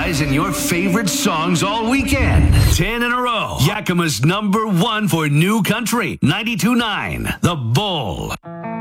rise in your favorite songs all weekend. 10 in a row. Yakima's #1 for new country. 92.9 The Bull.